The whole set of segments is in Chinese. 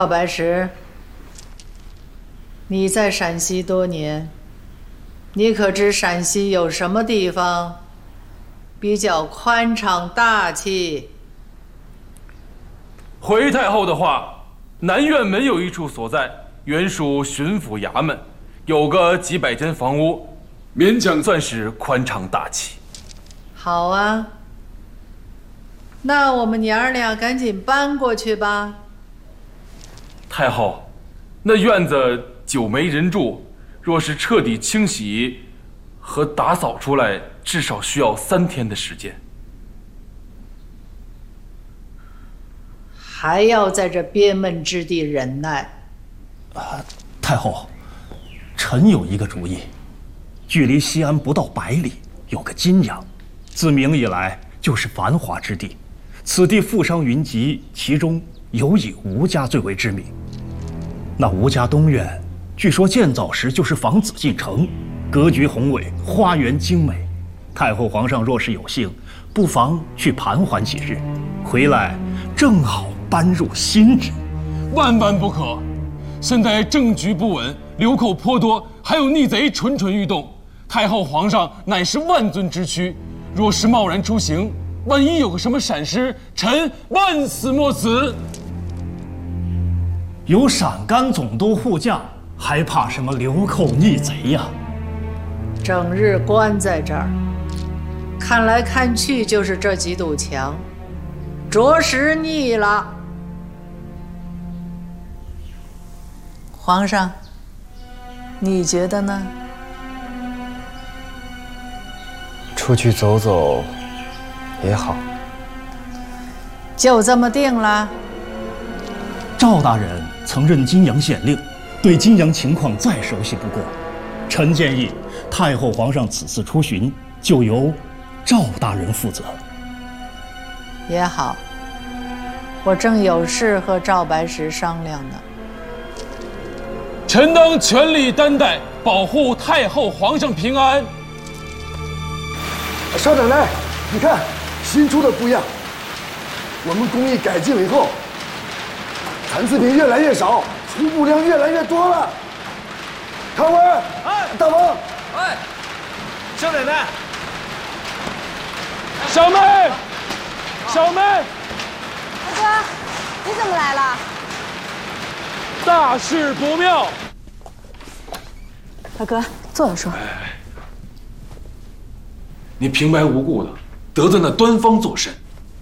赵白石，你在陕西多年，你可知陕西有什么地方比较宽敞大气？ 回太后的话，南院门有一处所在，原属巡抚衙门，有个几百间房屋，勉强算是宽敞大气。 好啊，那我们娘儿俩赶紧搬过去吧。 太后，那院子久没人住，若是彻底清洗和打扫出来，至少需要3天的时间。 还要在这憋闷之地忍耐。 太后，臣有一个主意。距离西安不到100里，有个金阳，自明以来就是繁华之地。此地富商云集，其中尤以吴家最为知名。那吴家东院，据说建造时就是房子进城，格局宏伟，花园精美。太后皇上若是有幸，不妨去盘桓几日，回来正好搬入新制。 万万不可！现在政局不稳，流寇颇多，还有逆贼蠢蠢欲动。太后皇上乃是万尊之躯，若是贸然出行，万一有个什么闪失，臣万死莫辞。 有陕甘总督护驾，还怕什么流寇逆贼呀？ 整日关在这儿，看来看去就是这几堵墙，着实腻了。皇上，你觉得呢？ 出去走走也好。 就这么定了。 赵大人曾任金阳县令，对金阳情况再熟悉不过。臣建议太后皇上此次出巡，就由赵大人负责。 也好，我正有事和赵白石商量呢。 臣当全力担待，保护太后皇上平安。 少奶奶，你看，新出的不一样。我们工艺改进了以后，残次品越来越少，出布量越来越多了。康文， 哎， 大王， 哎，少奶奶， 小妹，小妹， 大哥，你怎么来了？ 大事不妙。 大哥，坐着说。 你平白无故的得罪那端方作甚？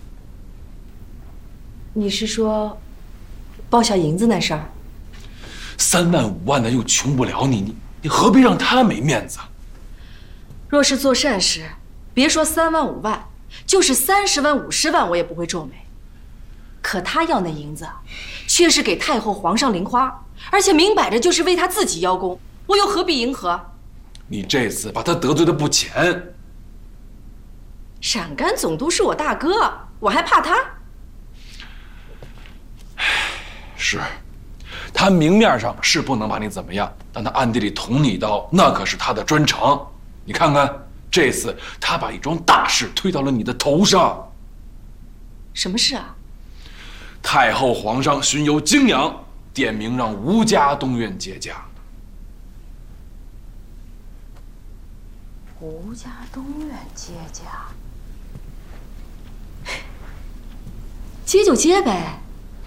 你是说报销银子那事儿 ？3万5万的又穷不了你，你何必让他没面子？ 若是做善事，别说3万5万，就是30万50万我也不会皱眉。可他要那银子，却是给太后皇上零花，而且明摆着就是为他自己邀功，我又何必迎合？ 你这次把他得罪的不浅。 陕甘总督是我大哥，我还怕他？ 是，他明面上是不能把你怎么样，但他暗地里捅你一刀，那可是他的专长。你看看，这次他把一桩大事推到了你的头上。 什么事啊？ 太后皇上巡游泾阳，点名让吴家东院接驾。 吴家东院接驾，接就接呗。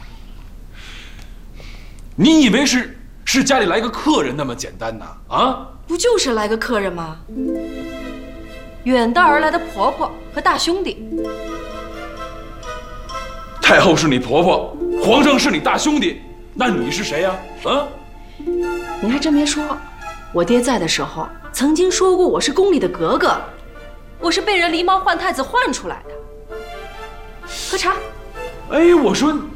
你以为是家里来个客人那么简单呢？啊？ 不就是来个客人吗？远道而来的婆婆和大兄弟。 太后是你婆婆，皇上是你大兄弟，那你是谁呀？啊？ 你还真别说，我爹在的时候曾经说过我是宫里的格格，我是被人狸猫换太子换出来的。喝茶。 哎，我说